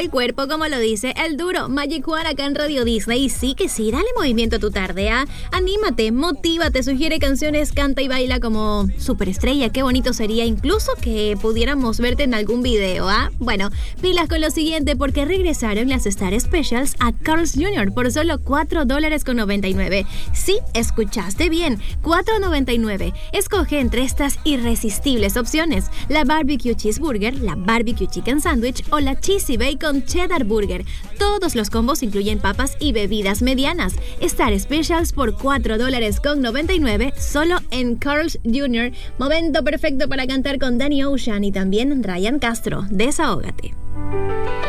el cuerpo, como lo dice el duro Magic One acá en Radio Disney. Y sí que sí, dale movimiento a tu tarde, ¿ah? Anímate, motívate, sugiere canciones, canta y baila como superestrella. Qué bonito sería incluso que pudiéramos verte en algún video, ¿ah? Bueno, pilas con lo siguiente porque regresaron las Star Specials a Carl's Jr. por solo $4.99. Sí, escuchaste bien, $4.99. Escoge entre estas irresistibles opciones: la Barbecue Cheeseburger, la Barbecue Chicken Sandwich o la Cheesy Bacon Cheddar Burger. Todos los combos incluyen papas y bebidas medianas. Star Specials por $4.99 solo en Carl's Jr. Momento perfecto para cantar con Danny Ocean y también Ryan Castro. Desahógate.